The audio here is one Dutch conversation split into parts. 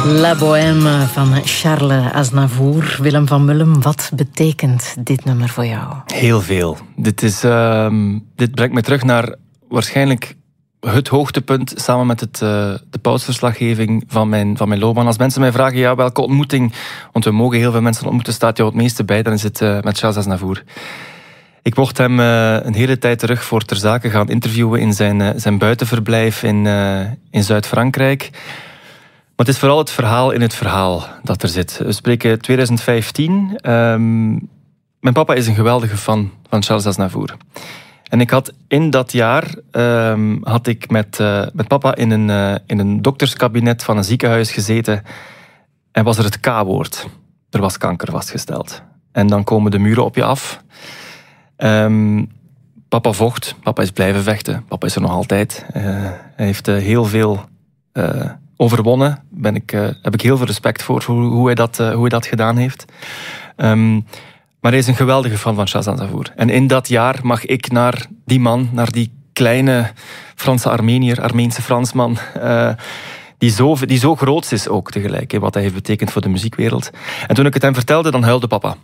La Bohème van Charles Aznavour. Willem van Mullen, wat betekent dit nummer voor jou? Heel veel. Dit brengt me terug naar waarschijnlijk het hoogtepunt samen met de pausverslaggeving van mijn loopbaan. Als mensen mij vragen, ja, welke ontmoeting, want we mogen heel veel mensen ontmoeten, staat jou het meeste bij, dan is het met Charles Aznavour. Ik mocht hem een hele tijd terug voor Ter Zake gaan interviewen in zijn buitenverblijf in Zuid-Frankrijk. Maar het is vooral het verhaal in het verhaal dat er zit. We spreken 2015. Mijn papa is een geweldige fan van Charles Aznavour. En ik had in dat jaar met papa in een dokterskabinet van een ziekenhuis gezeten. En was er het K-woord. Er was kanker vastgesteld. En dan komen de muren op je af. Papa vocht. Papa is blijven vechten. Papa is er nog altijd. Hij heeft heel veel overwonnen. Heb ik heel veel respect voor hoe hij dat gedaan heeft. Maar hij is een geweldige fan van Charles Aznavour. En in dat jaar mag ik naar die man, naar die kleine Franse Armenier, Armeense Fransman, die zo groot is ook tegelijk, wat hij heeft betekend voor de muziekwereld. En toen ik het hem vertelde, dan huilde papa.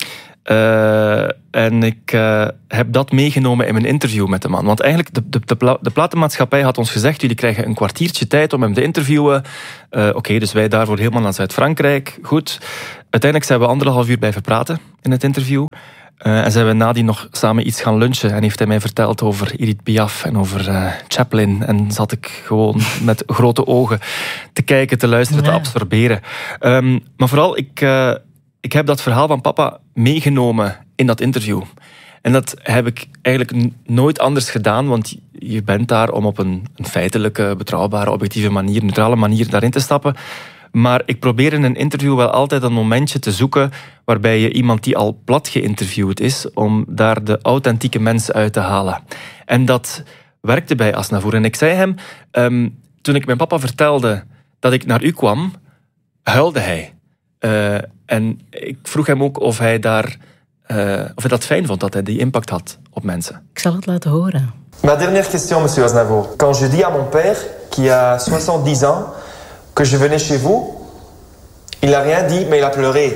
En ik heb dat meegenomen in mijn interview met de man. Want eigenlijk, de platenmaatschappij had ons gezegd, jullie krijgen een kwartiertje tijd om hem te interviewen. Oké, dus wij daarvoor helemaal naar Zuid-Frankrijk. Goed. Uiteindelijk zijn we 1,5 uur blijven praten in het interview. En zijn we nadien nog samen iets gaan lunchen. En heeft hij mij verteld over Edith Piaf en over Chaplin. En zat ik gewoon met grote ogen te kijken, te luisteren, te absorberen. Maar vooral, ik heb dat verhaal van papa meegenomen in dat interview. En dat heb ik eigenlijk nooit anders gedaan, want je bent daar om op een feitelijke, betrouwbare, objectieve manier, neutrale manier daarin te stappen. Maar ik probeer in een interview wel altijd een momentje te zoeken waarbij je iemand die al plat geïnterviewd is, om daar de authentieke mens uit te halen. En dat werkte bij Aznavour. En ik zei hem, toen ik mijn papa vertelde dat ik naar u kwam, huilde hij. En ik vroeg hem ook of hij dat fijn vond, dat hij die impact had op mensen. Ik zal het laten horen. Ma dernière question, monsieur Aznavour. Quand je dis à mon père, qui a 70 ans, que je venais chez vous, il n'a rien dit, mais il a pleuré.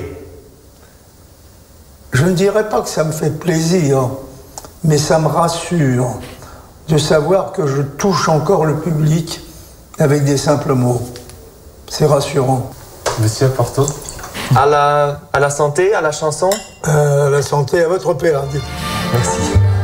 Je ne dirais pas que ça me fait plaisir, mais ça me rassure de savoir que je touche encore le public avec des simples mots. C'est rassurant. Monsieur Porto. À la santé, à la chanson. À la santé, à votre père. Merci.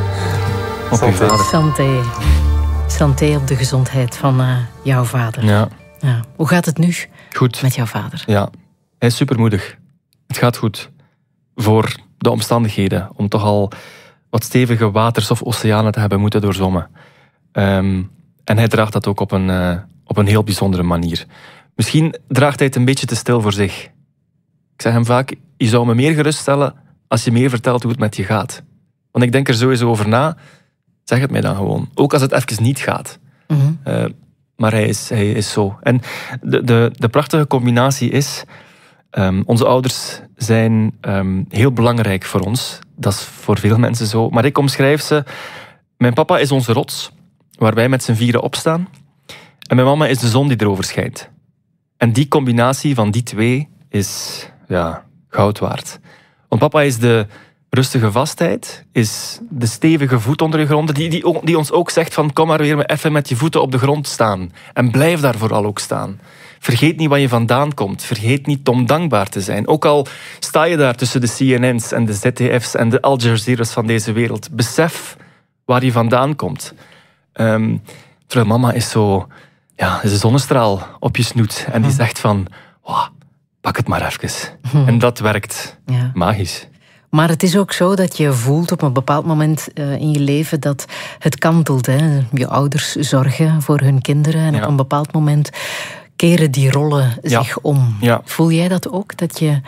Santé. Santé op de gezondheid van jouw vader. Ja. Hoe gaat het nu goed met jouw vader? Ja, hij is supermoedig. Het gaat goed. Voor de omstandigheden. Om toch al wat stevige waters of oceanen te hebben moeten doorzwommen. En hij draagt dat ook op een heel bijzondere manier. Misschien draagt hij het een beetje te stil voor zich. Ik zeg hem vaak, je zou me meer geruststellen als je meer vertelt hoe het met je gaat. Want ik denk er sowieso over na. Zeg het mij dan gewoon. Ook als het even niet gaat. Mm-hmm. Maar hij is zo. En de prachtige combinatie is, onze ouders zijn heel belangrijk voor ons. Dat is voor veel mensen zo. Maar ik omschrijf ze, mijn papa is onze rots, waar wij met z'n vieren opstaan. En mijn mama is de zon die erover schijnt. En die combinatie van die twee is goud waard. Want papa is de rustige vastheid, is de stevige voet onder je grond, die ons ook zegt van kom maar weer even met je voeten op de grond staan. En blijf daar vooral ook staan. Vergeet niet waar je vandaan komt. Vergeet niet om dankbaar te zijn. Ook al sta je daar tussen de CNN's en de ZDF's en de Al Jazeera's van deze wereld. Besef waar je vandaan komt. Terwijl mama is zo, is een zonnestraal op je snoet. En die zegt van, pak het maar even. En dat werkt magisch. Maar het is ook zo dat je voelt op een bepaald moment in je leven dat het kantelt. Hè? Je ouders zorgen voor hun kinderen en op een bepaald moment keren die rollen zich om. Ja. Voel jij dat ook? Dat je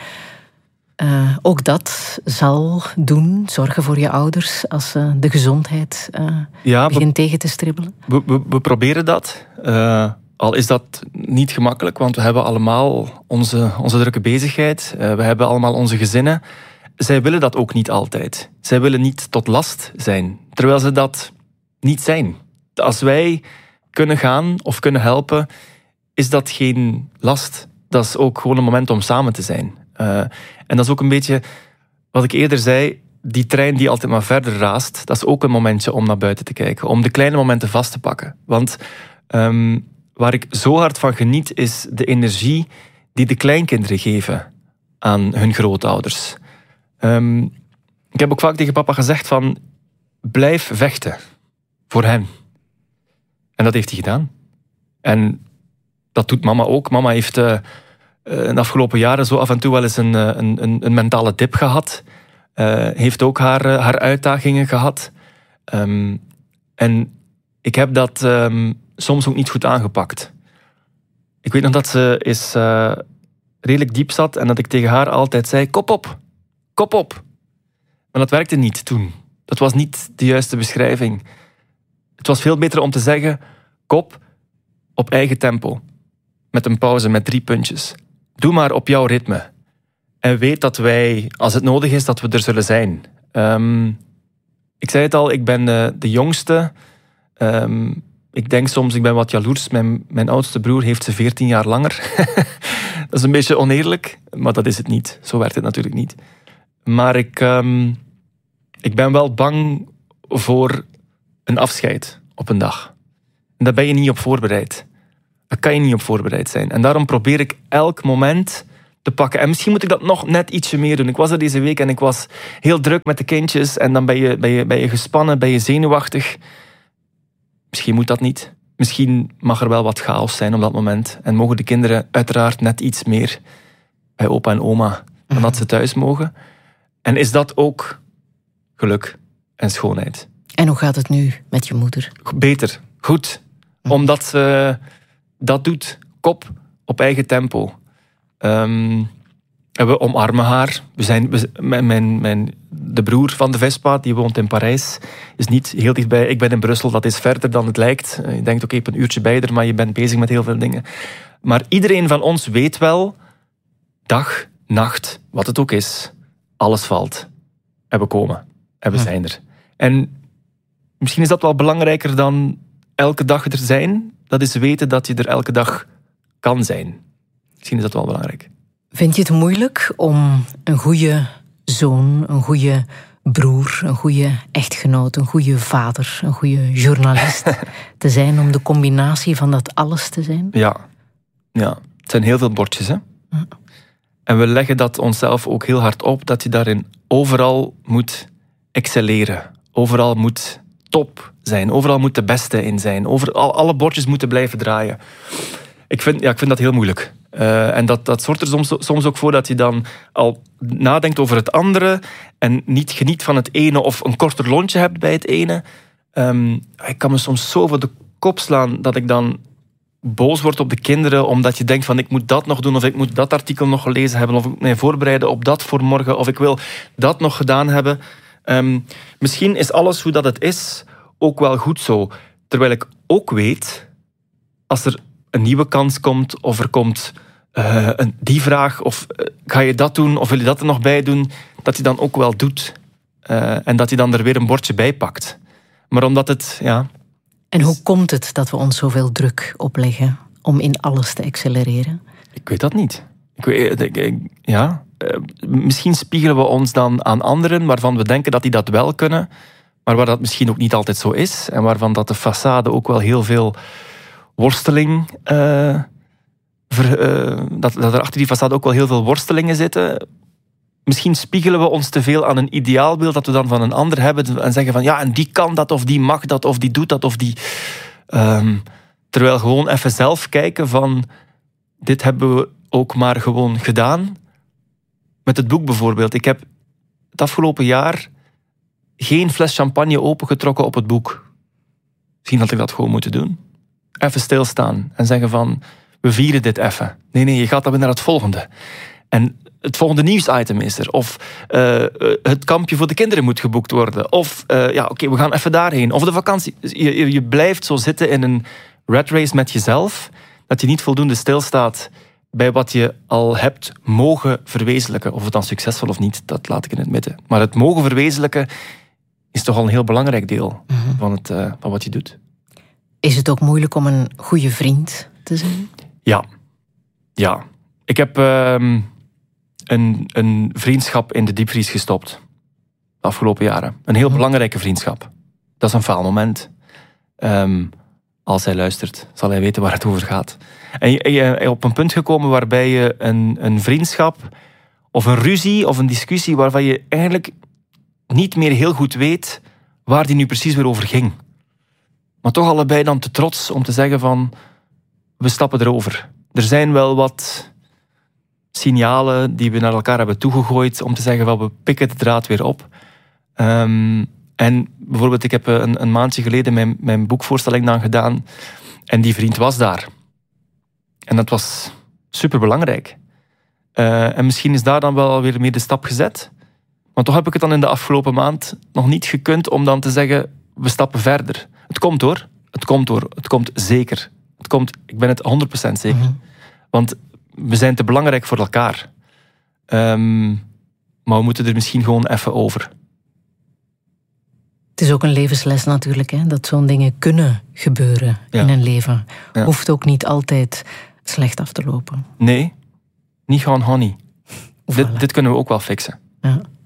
ook dat zal doen, zorgen voor je ouders als de gezondheid begint tegen te stribbelen? We proberen dat. Al is dat niet gemakkelijk, want we hebben allemaal onze drukke bezigheid. We hebben allemaal onze gezinnen. Zij willen dat ook niet altijd. Zij willen niet tot last zijn, terwijl ze dat niet zijn. Als wij kunnen gaan of kunnen helpen, is dat geen last. dat is ook gewoon een moment om samen te zijn. En dat is ook een beetje wat ik eerder zei, die trein die altijd maar verder raast, dat is ook een momentje om naar buiten te kijken, om de kleine momenten vast te pakken. Want waar ik zo hard van geniet, is de energie die de kleinkinderen geven aan hun grootouders. Ik heb ook vaak tegen papa gezegd van, blijf vechten voor hen. En dat heeft hij gedaan. En dat doet mama ook. Mama heeft in de afgelopen jaren zo af en toe wel eens een mentale dip gehad. Heeft ook haar uitdagingen gehad. En ik heb dat soms ook niet goed aangepakt. Ik weet nog dat ze eens redelijk diep zat en dat ik tegen haar altijd zei, kop op, kop op. Maar dat werkte niet toen. Dat was niet de juiste beschrijving. Het was veel beter om te zeggen, kop op eigen tempo. Met een pauze, met 3 puntjes. Doe maar op jouw ritme. En weet dat wij, als het nodig is, dat we er zullen zijn. Ik zei het al, ik ben de jongste. Ik denk soms, ik ben wat jaloers. Mijn oudste broer heeft ze 14 jaar langer. Dat is een beetje oneerlijk, maar dat is het niet. Zo werkt het natuurlijk niet. Maar ik ben wel bang voor een afscheid op een dag. En daar ben je niet op voorbereid. Daar kan je niet op voorbereid zijn. En daarom probeer ik elk moment te pakken. En misschien moet ik dat nog net ietsje meer doen. Ik was er deze week en ik was heel druk met de kindjes. En dan ben je gespannen, ben je zenuwachtig. Misschien moet dat niet. Misschien mag er wel wat chaos zijn op dat moment. En mogen de kinderen uiteraard net iets meer bij opa en oma dan dat ze thuis mogen. En is dat ook geluk en schoonheid. En hoe gaat het nu met je moeder? Beter, goed. Omdat ze dat doet. Kop op eigen tempo. En we omarmen haar. De broer van de Vespa, die woont in Parijs, is niet heel dichtbij. Ik ben in Brussel, dat is verder dan het lijkt. Je denkt, oké, een uurtje bij er, maar je bent bezig met heel veel dingen. Maar iedereen van ons weet wel, dag, nacht, wat het ook is, alles valt. En we komen. En we zijn er. En misschien is dat wel belangrijker dan elke dag er zijn. Dat is weten dat je er elke dag kan zijn. Misschien is dat wel belangrijk. Vind je het moeilijk om een goede zoon, een goede broer, een goede echtgenoot, een goede vader, een goede journalist te zijn, om de combinatie van dat alles te zijn? Ja. Het zijn heel veel bordjes, hè? Ja. En we leggen dat onszelf ook heel hard op, dat je daarin overal moet excelleren. Overal moet top zijn. Overal moet de beste in zijn. Alle bordjes moeten blijven draaien. Ik vind dat heel moeilijk. En dat zorgt er soms ook voor dat je dan al nadenkt over het andere en niet geniet van het ene of een korter lontje hebt bij het ene. Ik kan me soms zo voor de kop slaan dat ik dan boos word op de kinderen omdat je denkt van ik moet dat nog doen of ik moet dat artikel nog gelezen hebben of ik moet mij voorbereiden op dat voor morgen of ik wil dat nog gedaan hebben. Misschien is alles hoe dat het is ook wel goed zo. Terwijl ik ook weet, als er een nieuwe kans komt of er komt die vraag of ga je dat doen of wil je dat er nog bij doen, dat je dan ook wel doet. En dat je dan er weer een bordje bij pakt. Maar omdat het, ja... En hoe komt het dat we ons zoveel druk opleggen om in alles te accelereren? Ik weet dat niet. Misschien spiegelen we ons dan aan anderen waarvan we denken dat die dat wel kunnen, maar waar dat misschien ook niet altijd zo is. En waarvan dat de façade ook wel heel veel worsteling... dat er achter die façade ook wel heel veel worstelingen zitten. Misschien spiegelen we ons te veel aan een ideaalbeeld dat we dan van een ander hebben en zeggen van ja, en die kan dat, of die mag dat, of die doet dat, of die... terwijl gewoon even zelf kijken van dit hebben we ook maar gewoon gedaan. Met het boek bijvoorbeeld. Ik heb het afgelopen jaar geen fles champagne opengetrokken op het boek. Misschien had ik dat gewoon moeten doen. Even stilstaan en zeggen van we vieren dit even. Nee, je gaat dan weer naar het volgende. En het volgende nieuwsitem is er. Of het kampje voor de kinderen moet geboekt worden. Of we gaan even daarheen. Of de vakantie. Je blijft zo zitten in een rat race met jezelf, dat je niet voldoende stilstaat bij wat je al hebt mogen verwezenlijken. Of het dan succesvol of niet, dat laat ik in het midden. Maar het mogen verwezenlijken is toch al een heel belangrijk deel van wat je doet. Is het ook moeilijk om een goede vriend te zijn? Ja. Ik heb een vriendschap in de diepvries gestopt. De afgelopen jaren. Een heel belangrijke vriendschap. Dat is een faalmoment. Als hij luistert, zal hij weten waar het over gaat. En je op een punt gekomen waarbij je een vriendschap of een ruzie of een discussie waarvan je eigenlijk niet meer heel goed weet waar die nu precies weer over ging. Maar toch allebei dan te trots om te zeggen van we stappen erover. Er zijn wel wat signalen die we naar elkaar hebben toegegooid om te zeggen wel we pikken de draad weer op. En bijvoorbeeld ik heb een maandje geleden mijn boekvoorstelling dan gedaan en die vriend was daar. En dat was superbelangrijk. En misschien is daar dan wel weer meer de stap gezet. Maar toch heb ik het dan in de afgelopen maand nog niet gekund om dan te zeggen we stappen verder. Het komt hoor. Het komt zeker. Ik ben het 100% zeker. Mm-hmm. Want we zijn te belangrijk voor elkaar. Maar we moeten er misschien gewoon even over. Het is ook een levensles natuurlijk, hè? Dat zo'n dingen kunnen gebeuren in een leven. Ja. Hoeft ook niet altijd slecht af te lopen. Nee, niet gewoon honey. Dit kunnen we ook wel fixen. Ja.